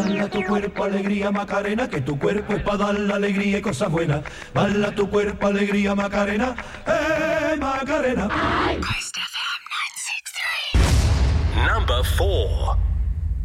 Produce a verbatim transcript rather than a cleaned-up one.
Bala tu cuerpo, alegría, Macarena, que tu cuerpo es para dar la alegría y cosas buenas. Bala tu cuerpo, alegría, Macarena, eh, Macarena. Coast F M nine six three. Number four.